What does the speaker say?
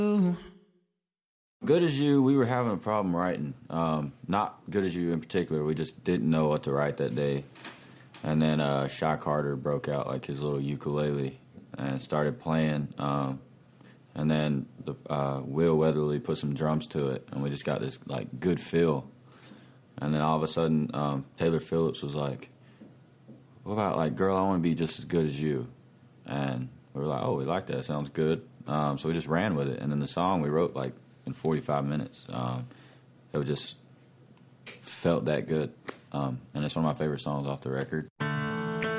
Good as You, we were having a problem writing. Not Good as You in particular. We just didn't know what to write that day. And then Shy Carter broke out like his little ukulele and started playing. And then Will Weatherly put some drums to it, and we just got this like good feel. And then all of a sudden, Taylor Phillips was like, "What about like, girl, I want to be just as good as you?" And we were like, "Oh, we like that. Sounds good." So we just ran with it. And then the song we wrote like in 45 minutes. It just felt that good. And it's one of my favorite songs off the record.